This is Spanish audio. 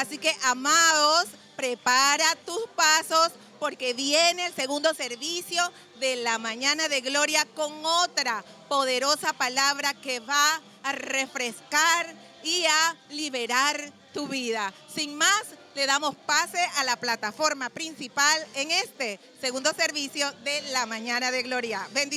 Así que, amados, prepara tus pasos porque viene el segundo servicio de la Mañana de Gloria con otra poderosa palabra que va a refrescar y a liberar tu vida. Sin más, le damos pase a la plataforma principal en este segundo servicio de la Mañana de Gloria. Bendiciones.